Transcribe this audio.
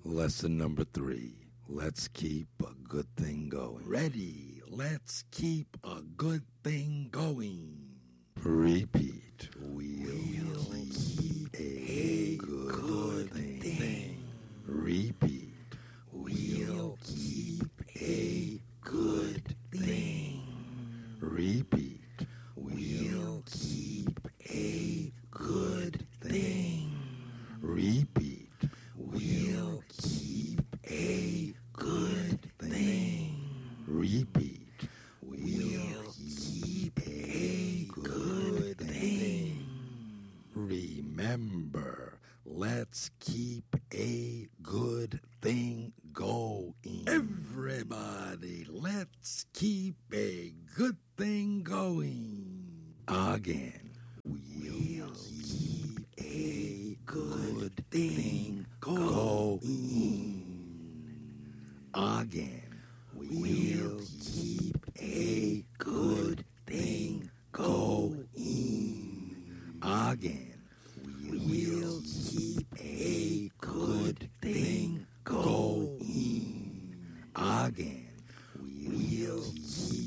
Lesson number 3. Let's keep a good thing going. Ready. Let's keep a good thing going. Repeat. We'll keep a good thing. Repeat. We'll keep a good thing. Repeat. We'll keep a good thing. Repeat. We'll keep a good thing. Repeat. We'll keep a good thing. Remember, let's keep a good thing going. Everybody, let's keep a good thing going. Again. We'll keep a good thing going. Again. We'll keep a good thing going. Again. We'll keep a good thing going. Again. We'll keep